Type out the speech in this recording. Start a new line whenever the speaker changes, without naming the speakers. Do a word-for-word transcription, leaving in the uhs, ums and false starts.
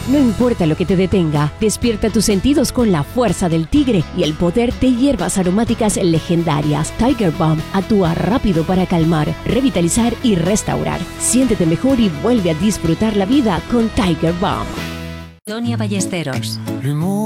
No importa lo que te detenga, despierta tus sentidos con la fuerza del tigre y el poder de hierbas aromáticas legendarias. Tiger Balm actúa rápido para calmar, revitalizar y restaurar. Siéntete mejor y vuelve a disfrutar la vida con Tiger Balm.
Donia Ballesteros.